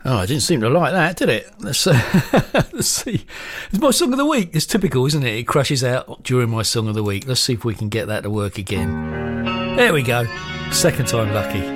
Oh, I didn't seem to like that, did it? Let's see. It's my song of the week. It's typical, isn't it? It crashes out during my song of the week. Let's see if we can get that to work again. There we go. Second time lucky.